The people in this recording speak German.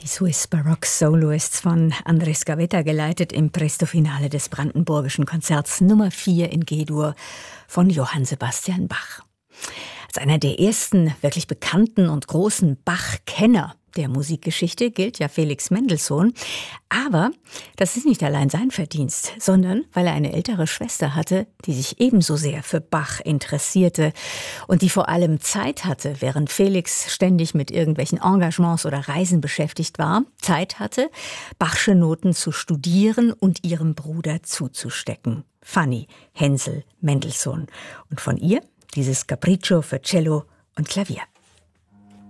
Die Swiss Baroque Soloists von Andrés Gavetta geleitet im Presto-Finale des Brandenburgischen Konzerts Nummer 4 in G-Dur von Johann Sebastian Bach. Als einer der ersten wirklich bekannten und großen Bach-Kenner der Musikgeschichte gilt ja Felix Mendelssohn. Aber das ist nicht allein sein Verdienst, sondern weil er eine ältere Schwester hatte, die sich ebenso sehr für Bach interessierte und die vor allem Zeit hatte, während Felix ständig mit irgendwelchen Engagements oder Reisen beschäftigt war, Zeit hatte, Bachsche Noten zu studieren und ihrem Bruder zuzustecken. Fanny Hensel Mendelssohn. Und von ihr dieses Capriccio für Cello und Klavier.